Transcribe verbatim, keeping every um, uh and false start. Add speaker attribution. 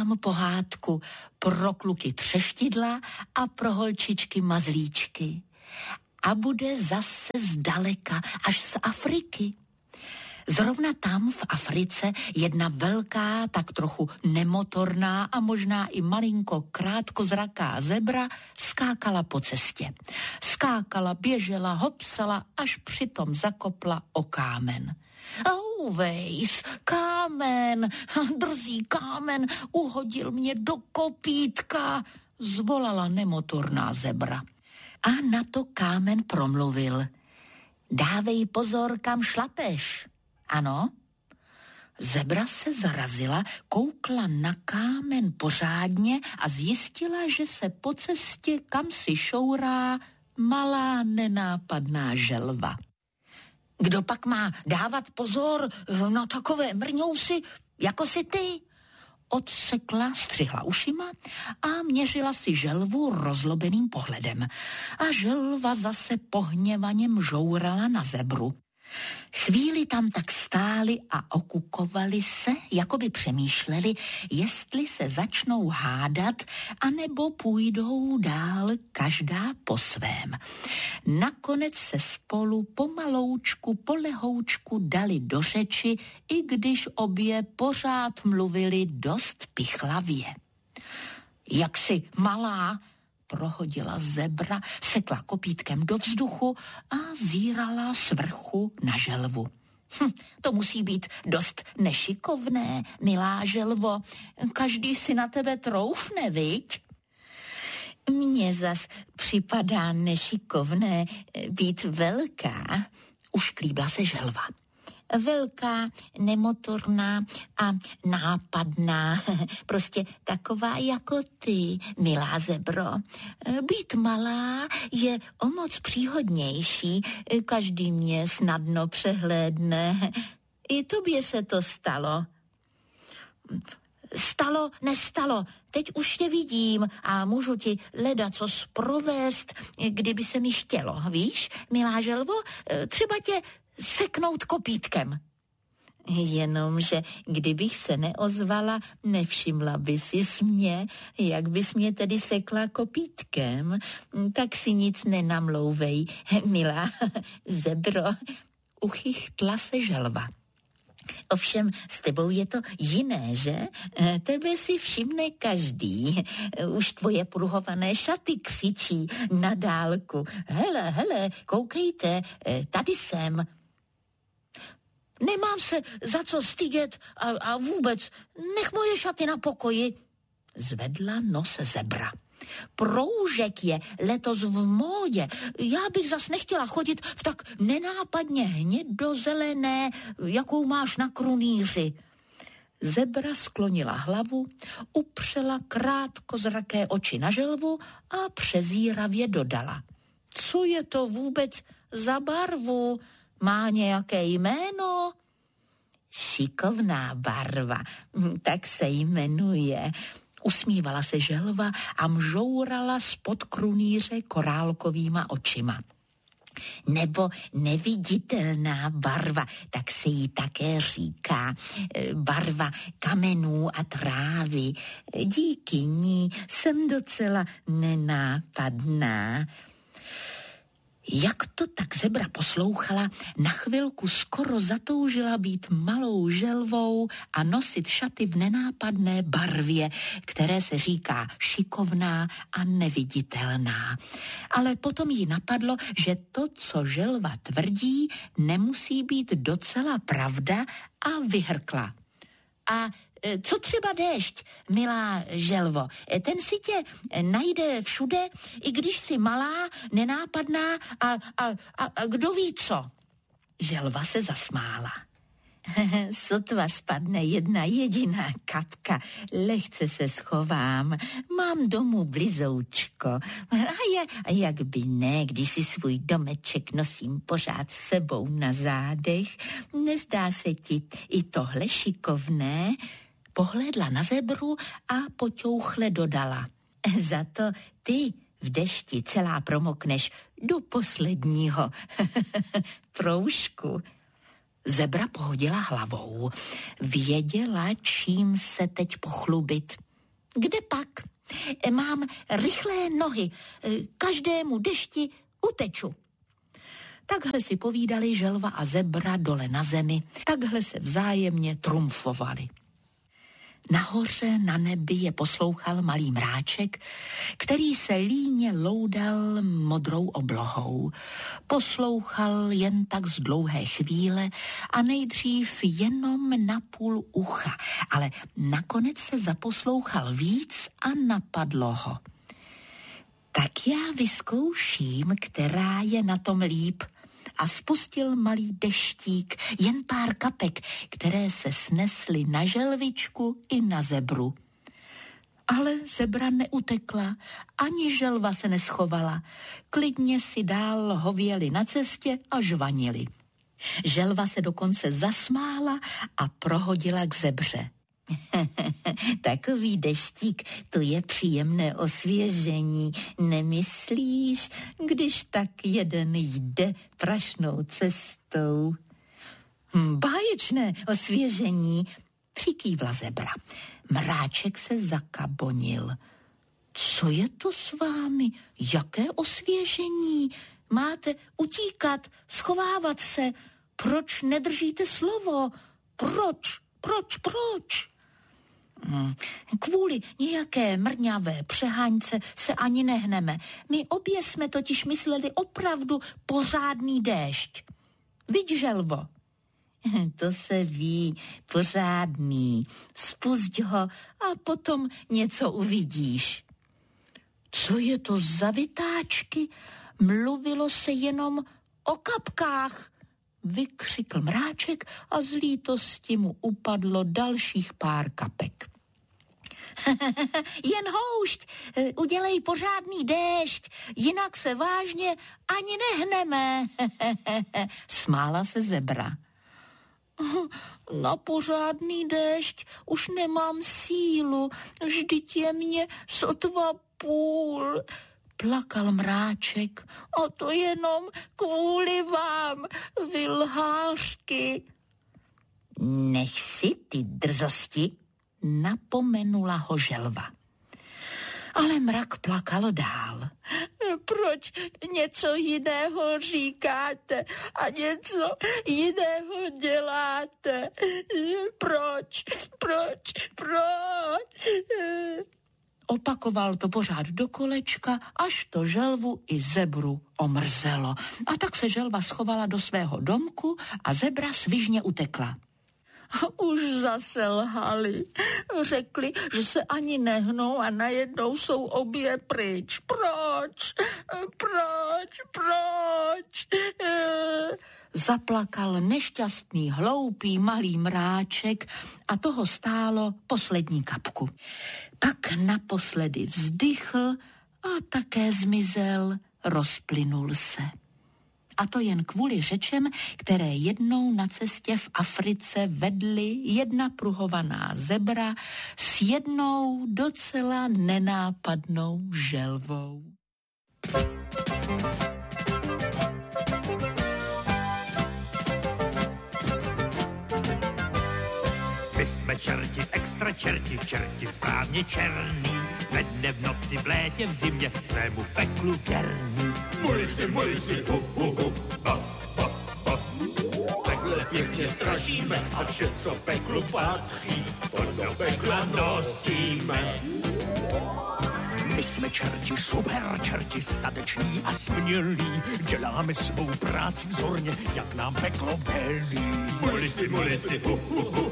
Speaker 1: mám pohádku pro kluky třeštidla a pro holčičky mazlíčky. A bude zase zdaleka, až z Afriky. Zrovna tam v Africe jedna velká, tak trochu nemotorná a možná i malinko krátkozraká zebra skákala po cestě. Skákala, běžela, hopsala, až přitom zakopla o kámen. Auvejs, kámen, drzý kámen, uhodil mě do kopítka, zvolala nemotorná zebra. A na to kámen promluvil. Dávej pozor, kam šlapeš. Ano? Zebra se zarazila, koukla na kámen pořádně a zjistila, že se po cestě kam si šourá malá nenápadná želva. Kdo pak má dávat pozor na takové mrňousy, jako si ty? Odsekla, střihla ušima a měřila si želvu rozlobeným pohledem. A želva zase pohněvaně mžourala na zebru. Chvíli tam tak stáli a okukovali se, jako by přemýšleli, jestli se začnou hádat, anebo půjdou dál každá po svém. Nakonec se spolu pomaloučku, polehoučku dali do řeči, i když obě pořád mluvili dost pichlavě. Jak jsi malá, prohodila zebra, sekla kopítkem do vzduchu a zírala z vrchu na želvu. Hm, to musí být dost nešikovné, milá želvo. Každý si na tebe troufne, viď? Mně zas připadá nešikovné být velká, ušklíbla se želva. Velká, nemotorná a nápadná, prostě taková jako ty, milá zebro. Být malá je o moc příhodnější, každý mě snadno přehlédne. I tobě se to stalo. Stalo, nestalo, teď už tě vidím a můžu ti ledacos provést, kdyby se mi chtělo, víš, milá želvo, třeba tě seknout kopítkem. Jenomže kdybych se neozvala, nevšimla by sis mě, jak bys mě tedy sekla kopítkem, tak si nic nenamlouvej, milá zebro, uchychtla se želva. Ovšem s tebou je to jiné, že? Tebe si všimne každý. Už tvoje pruhované šaty křičí na dálku. Hele, hele, koukejte, tady jsem. Nemám se za co stydět a, a vůbec nech moje šaty na pokoji. Zvedla nos zebra. Proužek je letos v módě. Já bych zas nechtěla chodit v tak nenápadně hnědozelené, jakou máš na krunýři. Zebra sklonila hlavu, upřela krátkozraké oči na želvu a přezíravě dodala. Co je to vůbec za barvu? Má nějaké jméno? Šikovná barva, tak se jmenuje. Usmívala se želva a mžourala spod krunýře korálkovýma očima. Nebo neviditelná barva, tak se jí také říká. Barva kamenů a trávy. Díky ní jsem docela nenápadná. Jak to tak zebra poslouchala, na chvilku skoro zatoužila být malou želvou a nosit šaty v nenápadné barvě, které se říká šikovná a neviditelná. Ale potom jí napadlo, že to, co želva tvrdí, nemusí být docela pravda a vyhrkla. A co třeba déšť, milá želvo? Ten si tě najde všude, i když jsi malá, nenápadná a, a, a, a kdo ví co? Želva se zasmála. Sotva spadne jedna jediná kapka, lehce se schovám, mám domů blizoučko. A, je, a jak by ne, když si svůj domeček nosím pořád s sebou na zádech, nezdá se ti i tohle šikovné? Pohlédla na zebru a poťouchle dodala. Za to ty v dešti celá promokneš do posledního proužku. Zebra pohodila hlavou. Věděla, čím se teď pochlubit. Kde pak? Mám rychlé nohy, každému dešti uteču. Takhle si povídali želva a zebra dole na zemi, takhle se vzájemně trumfovali. Nahoře na nebi je poslouchal malý mráček, který se líně loudal modrou oblohou. Poslouchal jen tak z dlouhé chvíle a nejdřív jenom na půl ucha, ale nakonec se zaposlouchal víc a napadlo ho. Tak já vyzkouším, která je na tom líp. A spustil malý deštík, jen pár kapek, které se snesly na želvičku i na zebru. Ale zebra neutekla, ani želva se neschovala. Klidně si dál hověli na cestě a žvanili. Želva se dokonce zasmála a prohodila k zebře. Takový deštík, to je příjemné osvěžení, nemyslíš, když tak jeden jde prašnou cestou? Báječné osvěžení, přikývla zebra. Mráček se zakabonil. Co je to s vámi? Jaké osvěžení? Máte utíkat, schovávat se. Proč nedržíte slovo? Proč? Proč? Proč? Kvůli nějaké mrňavé přeháňce se ani nehneme. My obě jsme totiž mysleli opravdu pořádný déšť. Viď, želvo? To se ví, pořádný. Spusť ho a potom něco uvidíš. Co je to za vytáčky? Mluvilo se jenom o kapkách, vykřikl mráček a z lítosti mu upadlo dalších pár kapek. Jen houšť, udělej pořádný déšť, jinak se vážně ani nehneme, smála se zebra. Na pořádný déšť už nemám sílu, vždyť je mě sotva půl, plakal mráček, a to jenom kvůli vám, vy lhářky. Nech si ty drzosti, napomenula ho želva. Ale mrak plakal dál. Proč něco jiného říkáte a něco jiného děláte? Proč, proč, proč? Opakoval to pořád do kolečka, až to želvu i zebru omrzelo. A tak se želva schovala do svého domku a zebra svižně utekla. Už zase lhali. Řekli, že se ani nehnou a najednou jsou obě pryč. Proč? Proč? Proč? Zaplakal nešťastný, hloupý, malý mráček a toho stálo poslední kapku. Pak naposledy vzdychl a také zmizel, rozplynul se. A to jen kvůli řečem, které jednou na cestě v Africe vedly jedna pruhovaná zebra s jednou docela nenápadnou želvou.
Speaker 2: My jsme čerti, extra čerti, čerti správně černý, ve dne, v noci, v létě, v zimě, svému peklu věrný. Muj si, muj si, hu, hu, hu, ha, ha, ha. Takhle pěkně strašíme a vše, co peklu patří, do pekla nosíme. My jsme čerti, super čerti, stateční a smělí, děláme svou práci vzorně, jak nám peklo velí. Muj si, muj si, hu, hu, hu,